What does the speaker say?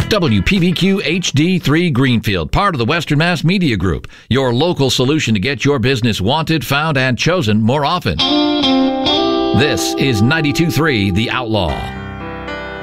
WPVQ HD3 Greenfield, part of the Western Mass Media Group, your local solution to get your business wanted, found, and chosen more often. This is 92.3 The Outlaw.